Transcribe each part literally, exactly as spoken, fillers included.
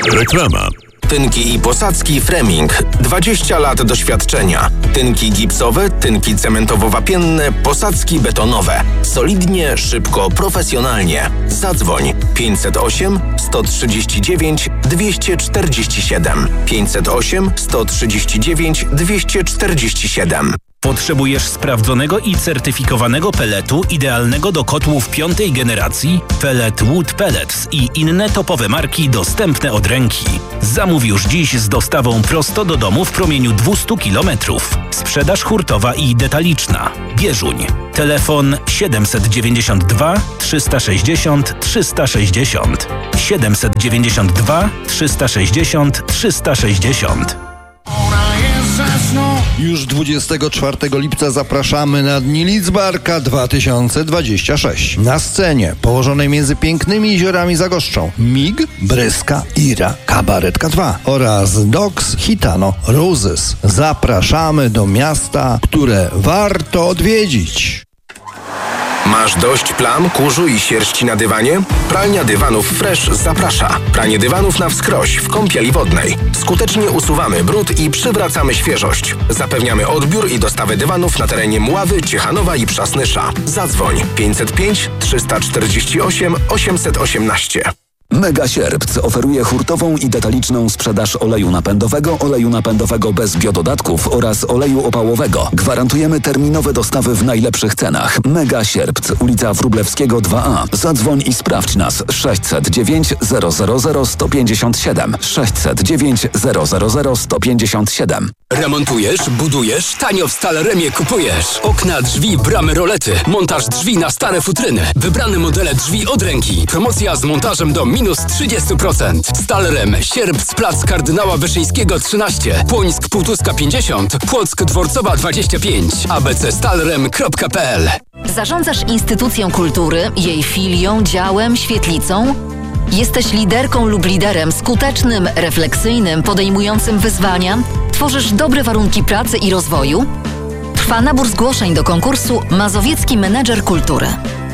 Reklama. Tynki i posadzki Freming. dwadzieścia lat doświadczenia. Tynki gipsowe, tynki cementowo-wapienne, posadzki betonowe. Solidnie, szybko, profesjonalnie. Zadzwoń pięćset osiem, sto trzydzieści dziewięć, dwieście czterdzieści siedem. pięćset osiem, sto trzydzieści dziewięć, dwieście czterdzieści siedem. Potrzebujesz sprawdzonego i certyfikowanego peletu idealnego do kotłów piątej generacji? Pellet Wood Pellets i inne topowe marki dostępne od ręki. Zamów już dziś z dostawą prosto do domu w promieniu dwieście kilometrów. Sprzedaż hurtowa i detaliczna. Bieżuń. Telefon siedemset dziewięćdziesiąt dwa, trzysta sześćdziesiąt, trzysta sześćdziesiąt. siedemset dziewięćdziesiąt dwa, trzysta sześćdziesiąt, trzysta sześćdziesiąt. Już dwudziestego czwartego lipca zapraszamy na Dni Lidzbarka dwa tysiące dwadzieścia sześć. Na scenie położonej między pięknymi jeziorami zagoszczą Mig, Bryska, Ira, Kabaretka dwa oraz Dogs, Hitano, Roses. Zapraszamy do miasta, które warto odwiedzić. Masz dość plam, kurzu i sierści na dywanie? Pralnia dywanów Fresh zaprasza. Pranie dywanów na wskroś w kąpieli wodnej. Skutecznie usuwamy brud i przywracamy świeżość. Zapewniamy odbiór i dostawę dywanów na terenie Mławy, Ciechanowa i Przasnysza. Zadzwoń pięćset pięć, trzysta czterdzieści osiem, osiemset osiemnaście. Mega Sierpc oferuje hurtową i detaliczną sprzedaż oleju napędowego, oleju napędowego bez biododatków oraz oleju opałowego. Gwarantujemy terminowe dostawy w najlepszych cenach. Mega Sierpc, ulica Wróblewskiego dwa A. Zadzwoń i sprawdź nas sześćset dziewięć, zero zero zero, sto pięćdziesiąt siedem. sześćset dziewięć, zero zero zero, sto pięćdziesiąt siedem. Remontujesz, budujesz, tanio w Staleremie kupujesz. Okna, drzwi, bramy, rolety. Montaż drzwi na stare futryny. Wybrane modele drzwi od ręki. Promocja z montażem do minus trzydzieści procent. Stalerem, Sierpc, plac Kardynała Wyszyńskiego trzynaście. Płońsk, Półtuska pięćdziesiąt. Płock, Dworcowa dwadzieścia pięć. a b c stalerem kropka p l. Zarządzasz instytucją kultury, jej filią, działem, świetlicą? Jesteś liderką lub liderem skutecznym, refleksyjnym, podejmującym wyzwania? Tworzysz dobre warunki pracy i rozwoju? Trwa nabór zgłoszeń do konkursu Mazowiecki Menedżer Kultury.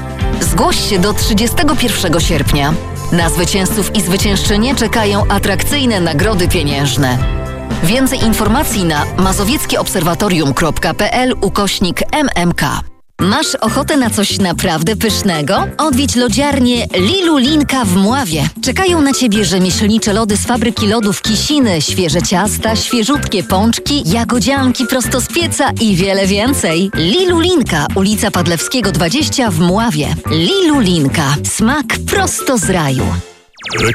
Zgłoś się do trzydziestego pierwszego sierpnia. Na zwycięzców i zwyciężczynie czekają atrakcyjne nagrody pieniężne. Więcej informacji na mazowieckieobserwatorium kropka p l ukośnik m m k. Masz ochotę na coś naprawdę pysznego? Odwiedź lodziarnię Lilu Linka w Mławie. Czekają na Ciebie rzemieślnicze lody z fabryki lodów Kisiny, świeże ciasta, świeżutkie pączki, jagodzianki prosto z pieca i wiele więcej. Lilu Linka, ulica Padlewskiego dwadzieścia w Mławie. Lilu Linka. Smak prosto z raju.